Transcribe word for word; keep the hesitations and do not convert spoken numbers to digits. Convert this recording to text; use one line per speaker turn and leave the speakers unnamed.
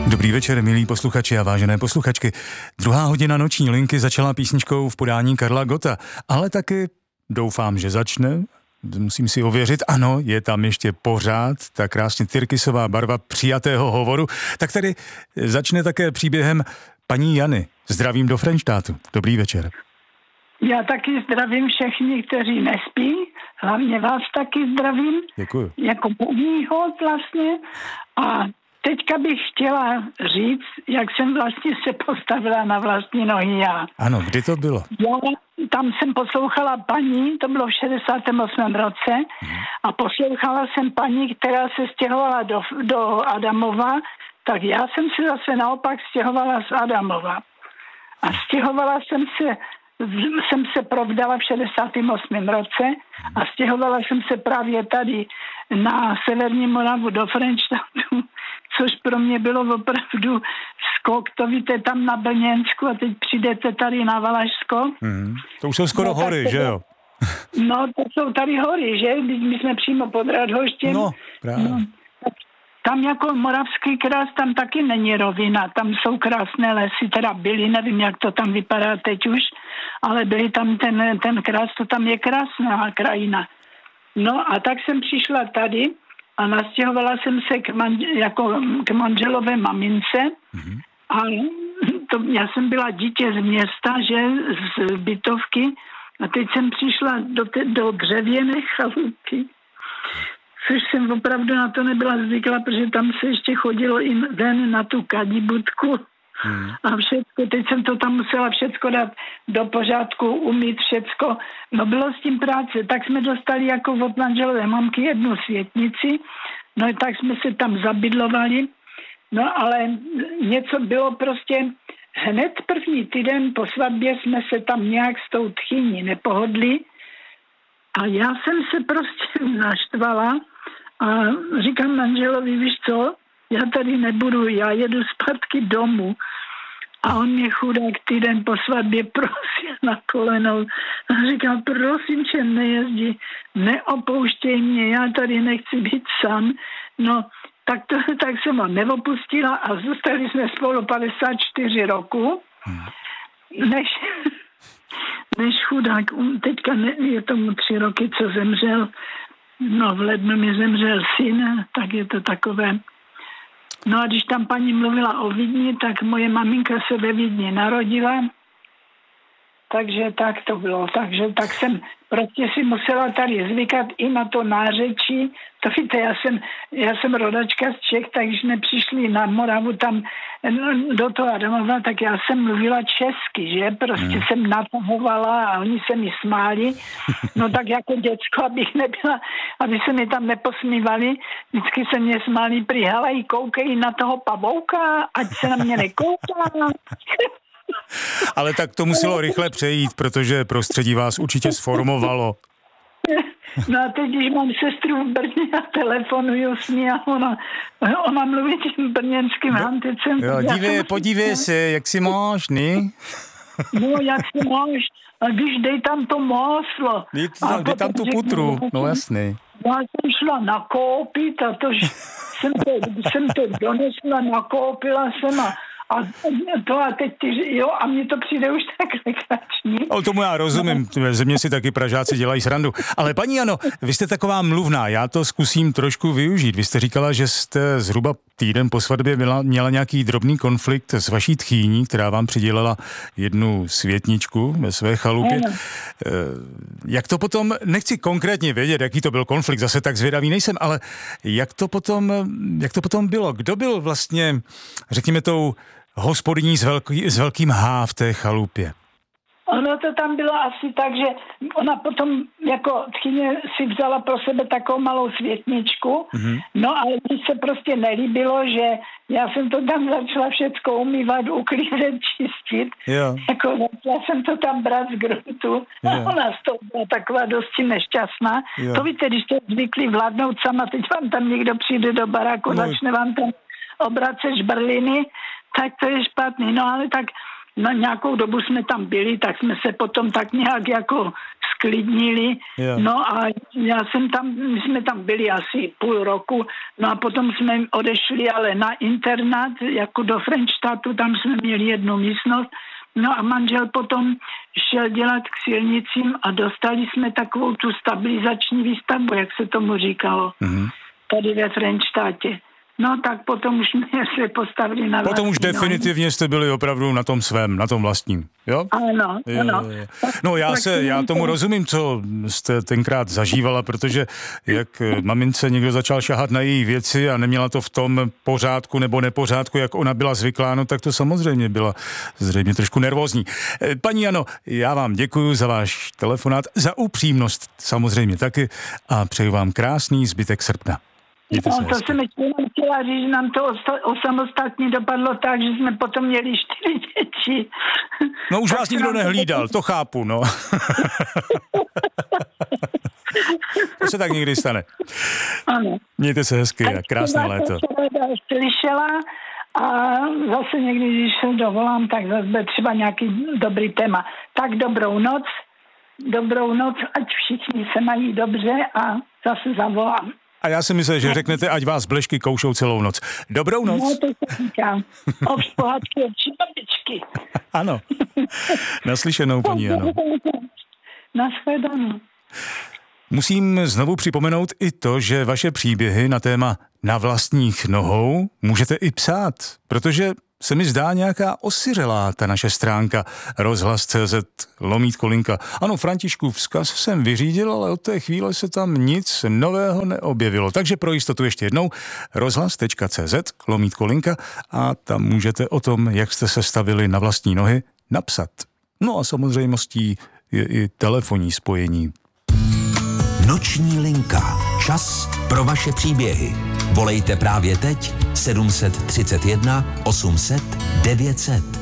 Dobrý večer, milí posluchači a vážené posluchačky. Druhá hodina noční linky začala písničkou v podání Karla Gotta, ale taky doufám, že začne. Musím si ověřit, ano, je tam ještě pořád ta krásně tyrkysová barva přijatého hovoru. Tak tady začne také příběhem paní Jany. Zdravím do Frenštátu. Dobrý večer.
Já taky zdravím všechny, kteří nespí. Hlavně vás taky zdravím.
Děkuji. Jako
prvního vlastně. A teďka bych chtěla říct, jak jsem vlastně se postavila na vlastní nohy já.
Ano, kdy to bylo?
Já tam jsem poslouchala paní, to bylo v šedesátém osmém roce, hmm. a poslouchala jsem paní, která se stěhovala do, do Adamova, tak já jsem se zase naopak stěhovala z Adamova. A stěhovala jsem se, jsem se provdala v šedesátém osmém roce a stěhovala jsem se právě tady na Severní Moravu do Frenštátu, což pro mě bylo opravdu skok. To víte, tam na Brněnsku a teď přijdete tady na Valašsko.
Mm, to už jsou skoro no, hory, že jo?
No, to jsou tady hory, že? My jsme přímo pod Radhoštěm.
No, právě. No,
tam jako Moravský krás, tam taky není rovina. Tam jsou krásné lesy, teda byly, nevím, jak to tam vypadá teď už, ale byly tam ten, ten krás, to tam je krásná krajina. No a tak jsem přišla tady a nastěhovala jsem se k, man, jako, k manželové mamince. Mm-hmm. A to, já jsem byla dítě z města, že, z bytovky. A teď jsem přišla do, te, do dřevěné chalupy, což jsem opravdu na to nebyla zvyklá, protože tam se ještě chodilo i ven na tu kadibudku. Hmm. A všecko, teď jsem to tam musela všecko dát do pořádku, umýt všecko. No bylo s tím práce, tak jsme dostali jako od manželové mamky jednu světnici, no i tak jsme se tam zabydlovali, no ale něco bylo prostě, hned první týden po svatbě jsme se tam nějak s tou tchýní nepohodli a já jsem se prostě naštvala a říkám manželovi, víš co, já tady nebudu, já jedu zpátky domů. A on mě chudák týden po svatbě prosil na kolenou. A říkal, prosím tě, nejezdí, neopouštěj mě, já tady nechci být sám. No, tak, to, tak jsem ho neopustila a zůstali jsme spolu padesát čtyři roku. Než, než chudák, teďka ne, je tomu tři roky, co zemřel. No, v lednu mi zemřel syn, tak je to takové. No a když tam paní mluvila o Vídni, tak moje maminka se ve Vídni narodila. Takže tak to bylo. Takže tak jsem prostě si musela tady zvykat i na to nářečí. To víte, já jsem, já jsem rodačka z Čech, takže jsme přišli na Moravu tam do toho Adamova, tak já jsem mluvila česky, že? Prostě hmm. jsem natahovala a oni se mi smáli. No tak jako děcko, abych nebyla, aby se mi tam neposmívali, vždycky se mě smáli, přihalají, koukají na toho pavouka, ať se na mě nekouká.
Ale tak to muselo rychle přejít, protože prostředí vás určitě sformovalo.
No a teď, když mám sestru v Brně a telefonuju s ní a ona, ona mluví tím brněnským no, hanticem.
Jo, dívej, podívej se, jak si máš, ne?
No, jak si máš, a když dej tam to máslo.
Dej tam, dej tam tu putru, no jasný.
Já jsem šla nakoupit a to, jsem to, jsem to donesla, nakoupila jsem a A to a teď ty, jo, a mně to přijde už tak legrační.
O tomu já rozumím, ze mě si taky Pražáci dělají srandu. Ale paní Jano, vy jste taková mluvná, já to zkusím trošku využít. Vy jste říkala, že jste zhruba týden po svatbě měla, měla nějaký drobný konflikt s vaší tchýní, která vám přidělala jednu světničku ve své chalupě.
Ano.
Jak to potom, nechci konkrétně vědět, jaký to byl konflikt, zase tak zvědavý nejsem, ale jak to potom, jak to potom bylo? Kdo byl vlastně, řekněme, tou hospodyní s, velký, s velkým H v té chalupě?
Ono to tam bylo asi tak, že ona potom jako tchyně si vzala pro sebe takovou malou světničku, mm-hmm. no ale mi se prostě nelíbilo, že já jsem to tam začala všecko umývat, uklízet, čistit.
Jo.
Jako začala jsem to tam brát z gruntu a ona z toho byla taková dosti nešťastná. Jo. To víte, když jste zvyklí vládnout sama, teď vám tam někdo přijde do baráku, no. začne vám tam obracet žbrliny, tak to je špatný. No ale tak No nějakou dobu jsme tam byli, tak jsme se potom tak nějak jako sklidnili. Yeah. No a já jsem tam, my jsme tam byli asi půl roku, no a potom jsme odešli ale na internát, jako do Frenštatu, tam jsme měli jednu místnost. No a manžel potom šel dělat k silnicím a dostali jsme takovou tu stabilizační výstavbu, jak se tomu říkalo, mm-hmm. tady ve Frenštátě. No tak potom už jsme se postavili na
Potom už definitivně jste byli opravdu na tom svém, na tom vlastním, jo?
Ano,
je,
ano.
Je. No já se, já tomu rozumím, co jste tenkrát zažívala, protože jak mamince někdo začal šahat na její věci a neměla to v tom pořádku nebo nepořádku, jak ona byla zvyklá, no tak to samozřejmě byla zřejmě trošku nervózní. Paní Jano, já vám děkuji za váš telefonát, za upřímnost samozřejmě taky a přeju vám krásný zbytek srpna.
No, to jsem ještě chtěla říct, že nám to osamostatně dopadlo tak, že jsme potom měli čtyři děti.
No už vás nikdo nehlídal, to chápu, no. To se tak někdy stane.
Ano.
Mějte se hezky a krásné léto.
Slyšela a zase někdy, když se dovolám, tak zase bude třeba nějaký dobrý téma. Tak dobrou noc, dobrou noc, ať všichni se mají dobře a zase zavolám.
A já si myslím, že řeknete, ať vás blešky koušou celou noc. Dobrou noc.
No, to se říkám. Ovš pohádky, ovši babičky.
Ano. Naslyšenou, paní Jano.
Nashledanou.
Musím znovu připomenout i to, že vaše příběhy na téma Na vlastních nohou můžete i psát, protože se mi zdá nějaká osiřelá ta naše stránka rozhlas tečka cé zet lomítko linka. Ano, Františku, vzkaz jsem vyřídil, ale od té chvíle se tam nic nového neobjevilo. Takže pro jistotu ještě jednou rozhlas tečka cé zet lomítko linka a tam můžete o tom, jak jste se stavili na vlastní nohy, napsat. No a samozřejmostí je i telefonní spojení.
Noční linka. Čas pro vaše příběhy. Volejte právě teď sedm set třicet jedna osm set devět set.